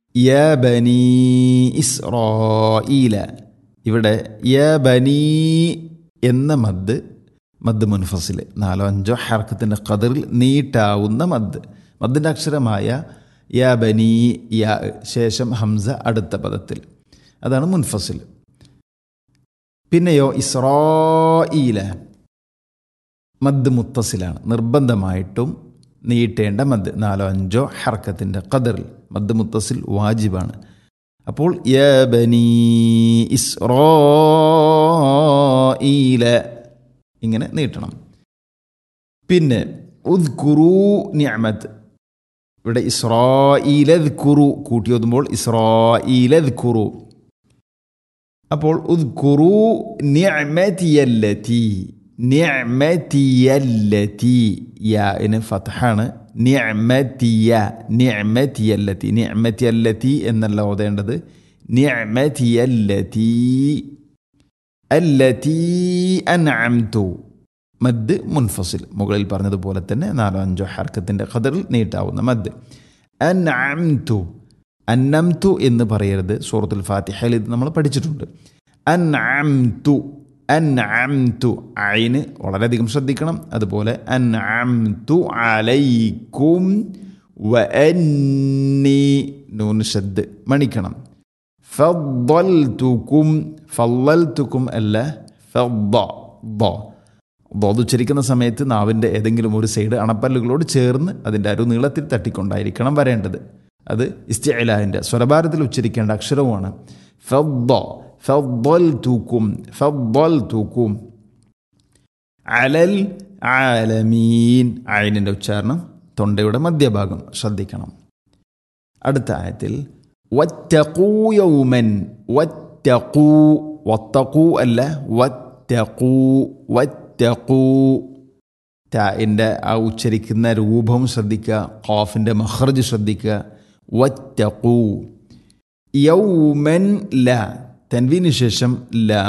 യാ ബനീ ഇസ്രായീല. ഇവിടെ യാ ബനീ എന്ന മദ് മുൻഫസിൽ 4-5 ഹർക്കത്തിൻ്റെ ഖദറിൽ നീട്ടാവുന്ന മദ്ദിൻ്റെ അക്ഷരമായ യാ ബനീ, യാ ശേഷം ഹംസ അടുത്ത പദത്തിൽ, അതാണ് മുൻഫസിൽ. പിന്നെയോ ഇസ്രായീല മദ് മുത്തസിലാണ്, നിർബന്ധമായിട്ടും നീട്ടേണ്ട മദ് 4-5 ഹർക്കത്തിൻ്റെ ഖദറിൽ. മദ് മുത്തസിൽ വാജിബാണ്. അപ്പോൾ യാ ബനീ ഇസ്രായീല ഇങ്ങനെ നീട്ടണം. പിന്നെ ഉദ്കുറൂ നിഅമത്ത്, ഇവിടെ ഇസ്രായീലദ്കുറു കൂട്ടി ഓതുമ്പോൾ ഇസ്രായീലദ്കുറു. അപ്പോൾ ഉദ്കുറൂ നിഅമതിയല്ലതി, നിഅമതിയല്ലതി യാഇന് ഫത്ഹാണ്. നിഅമതിയല്ലതി എന്നല്ല ഓതേണ്ടത്, നിഅമതിയല്ലതി അല്ലതി അൻഅംതു. മദ് മുൻഫസിൽ മുകളിൽ പറഞ്ഞതുപോലെ തന്നെ 4-5 ഹർക്കത്തിൻ്റെ ഖദറിൽ നീട്ടാവുന്ന മദ്. അൻഅംതു, അന്നംതു എന്ന് പറയരുത്. സൂറത്തുൽ ഫാത്തിഹയിൽ ഇത് നമ്മൾ പഠിച്ചിട്ടുണ്ട്. അൻഅംതു, അൻഅംതു ഐന് വളരെയധികം ശ്രദ്ധിക്കണം. അതുപോലെ അൻഅംതു അലൈക്കും വഅന്നി നൂൻ ഷദ് മണിക്കണം. ഫദ്ദൽതുക്കും, ഫളൽതുക്കും അല്ല ഫദ്ദ. ദോദ് ഉച്ചരിക്കുന്ന സമയത്ത് നാവിൻ്റെ ഏതെങ്കിലും ഒരു സൈഡ് അണപ്പല്ലുകളോട് ചേർന്ന് അതിൻ്റെ നീളത്തിൽ തട്ടിക്കൊണ്ടായിരിക്കണം വരേണ്ടത്. അത് ഇസ്തിഅലാഹിൻ്റെ സ്വരഭാരത്തിൽ ഉച്ചരിക്കേണ്ട അക്ഷരവുമാണ്. ഫദ്ദൽതുക്കും, ഫദ്ദൽതുക്കും അലൽ ആലമീൻ. ഐനിൻ്റെ ഉച്ചാരണം തൊണ്ടയുടെ മധ്യഭാഗം ശ്രദ്ധിക്കണം. അടുത്ത ആയത്തിൽ വത്തഖൂ യൗമൻ, വത്തഖൂ, വത്തഖൂ അല്ല വത്തഖൂ, വത്തഖൂ. താഇൻ്റെ ആ ഉച്ചരിക്കുന്ന രൂപം ശ്രദ്ധിക്കുക, ഖാഫിൻ്റെ മഖ്റജ് ശ്രദ്ധിക്കുക. വത്തഖൂ യൗമൻ, ല തൻവീന് ശേഷം ല